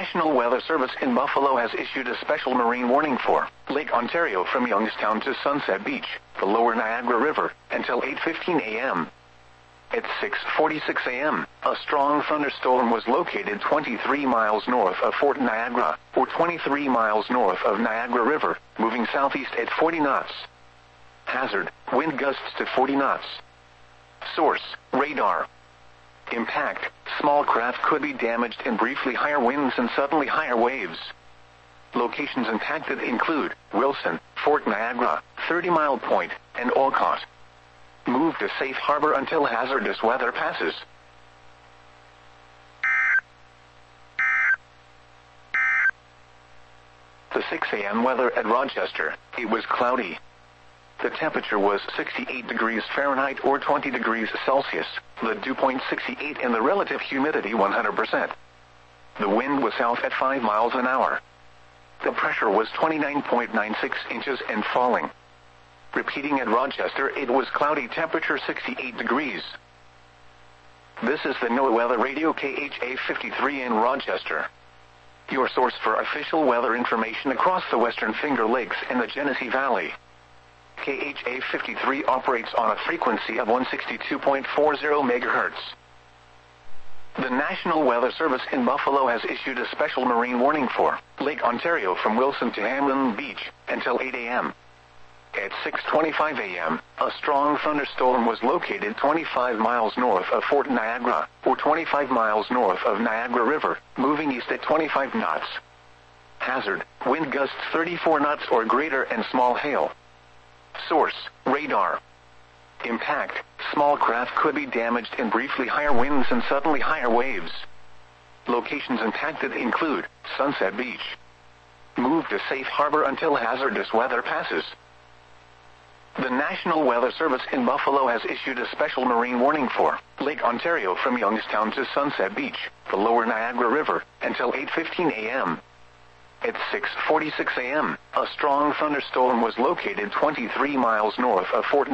National Weather Service in Buffalo has issued a special marine warning for Lake Ontario from Youngstown to Sunset Beach, the lower Niagara River, until 8:15 a.m. At 6:46 a.m., a strong thunderstorm was located 23 miles north of Fort Niagara, or 23 miles north of Niagara River, moving southeast at 40 knots. Hazard, wind gusts to 40 knots. Source, radar. Impact, small craft could be damaged in briefly higher winds and suddenly higher waves. Locations impacted include Wilson, Fort Niagara, 30 Mile Point, and Olcott. Move to safe harbor until hazardous weather passes. The 6 a.m. weather at Rochester. It was cloudy. The temperature was 68 degrees Fahrenheit or 20 degrees Celsius, the dew point 68 and the relative humidity 100%. The wind was south at 5 miles an hour. The pressure was 29.96 inches and falling. Repeating at Rochester, it was cloudy, temperature 68 degrees. This is the NOAA Weather Radio KHA 53 in Rochester. Your source for official weather information across the Western Finger Lakes and the Genesee Valley. KHA 53 operates on a frequency of 162.40 MHz. The National Weather Service in Buffalo has issued a special marine warning for Lake Ontario from Wilson to Hamlin Beach until 8 a.m. At 6:25 a.m., a strong thunderstorm was located 25 miles north of Fort Niagara, or 25 miles north of Niagara River, moving east at 25 knots. Hazard, wind gusts 34 knots or greater and small hail. Source, radar. Impact, small craft could be damaged in briefly higher winds and suddenly higher waves. Locations impacted include Sunset Beach. Move to safe harbor until hazardous weather passes. The National Weather Service in Buffalo has issued a special marine warning for Lake Ontario from Youngstown to Sunset Beach, the lower Niagara River, until 8:15 a.m. At 6:46 a.m., a strong thunderstorm was located 23 miles north of Fort